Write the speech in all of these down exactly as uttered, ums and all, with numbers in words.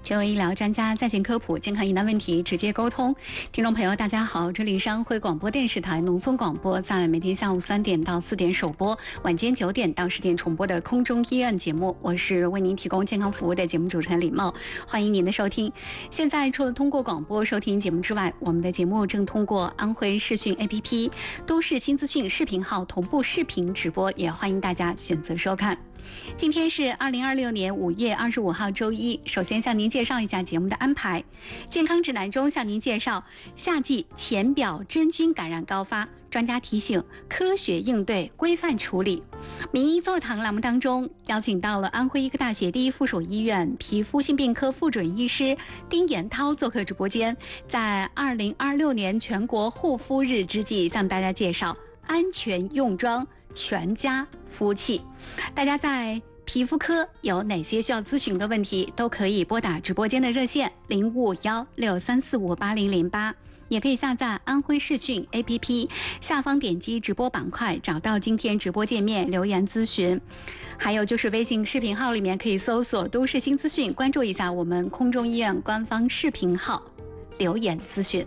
就医疗专家在线科普健康疑难问题直接沟通。听众朋友，大家好，这里是安徽广播电视台农村广播，在每天下午三点到四点首播，晚间九点到十点重播的空中医院节目，我是为您提供健康服务的节目主持人李茂，欢迎您的收听。现在除了通过广播收听节目之外，我们的节目正通过安徽视讯 A P P、都市新资讯视频号同步视频直播，也欢迎大家选择收看。今天是二零二六年五月二十五号周一，首先向您介绍一下节目的安排。健康指南中向您介绍夏季浅表真菌感染高发，专家提醒科学应对，规范处理。名医座谈栏目当中邀请到了安徽医科大学第一附属医院皮肤性病科副准医师丁延涛做客直播间，在二零二六年全国护肤日之际向大家介绍安全用装全家肤器。大家在皮肤科有哪些需要咨询的问题，都可以拨打直播间的热线零五幺六三四五八零零八，也可以下载安徽视讯 A P P， 下方点击直播板块，找到今天直播界面留言咨询。还有就是微信视频号里面可以搜索都市新资讯，关注一下我们空中医院官方视频号，留言咨询。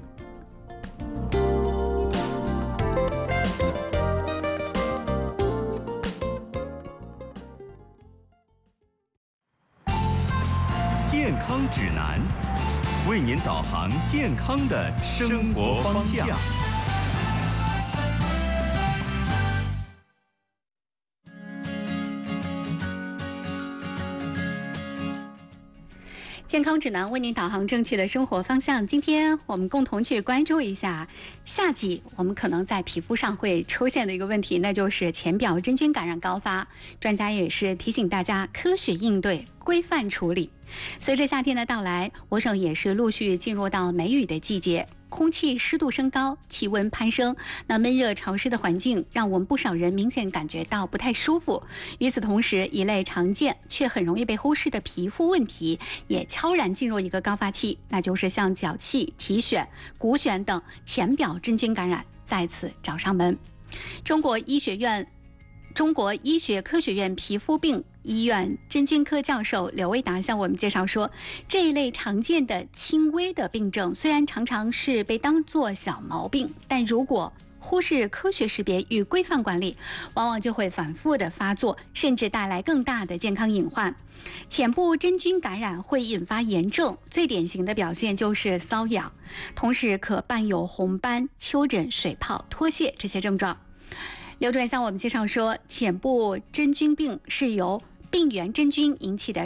健康指南，为您导航健康的生活方向。 健康指南为您导航正确的生活方向。今天我们共同去关注一下夏季我们可能在皮肤上会出现的一个问题，那就是浅表真菌感染高发。专家也是提醒大家科学应对，规范处理。随着夏天的到来，我省也是陆续进入到梅雨的季节，空气湿度升高，气温攀升，那闷热潮湿的环境让我们不少人明显感觉到不太舒服。与此同时，一类常见却很容易被忽视的皮肤问题也悄然进入一个高发期，那就是像脚气、体癣、骨癣等浅表真菌感染再次找上门。中国医学院中国医学科学院皮肤病医院真菌科教授刘卫达向我们介绍说，这一类常见的轻微的病症虽然常常是被当作小毛病，但如果忽视科学识别与规范管理，往往就会反复的发作，甚至带来更大的健康隐患。浅部真菌感染会引发炎症，最典型的表现就是瘙痒，同时可伴有红斑、丘疹、水泡、脱屑这些症状。刘主任向我们介绍说，浅部真菌病是由病原真菌引起的